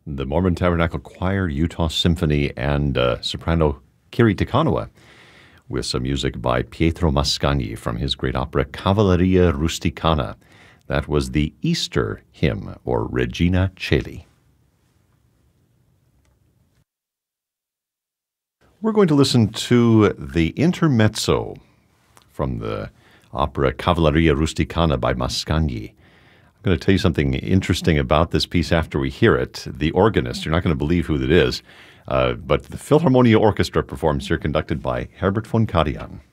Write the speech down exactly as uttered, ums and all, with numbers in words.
the Mormon Tabernacle Choir, Utah Symphony, and uh, soprano Kiri Te Kanawa, with some music by Pietro Mascagni from his great opera Cavalleria Rusticana. That was the Easter hymn, or Regina Caeli. We're going to listen to the intermezzo from the opera Cavalleria Rusticana by Mascagni. I'm going to tell you something interesting about this piece after we hear it. The organist, you're not going to believe who that is, uh, but the Philharmonia Orchestra performs here, conducted by Herbert von Karajan.